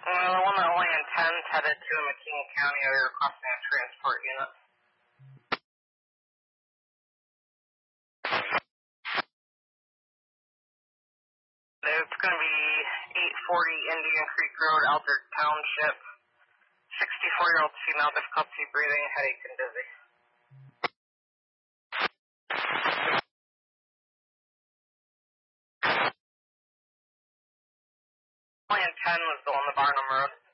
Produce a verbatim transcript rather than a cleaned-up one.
Uh, the one that only in ten's headed to McKean County, they're requesting a transport unit. It's going to be eight forty Indian Creek Road, Alder Township. sixty-four-year-old female, difficulty breathing, headache, and dizzy. Only in ten was the one, the Barnum Road.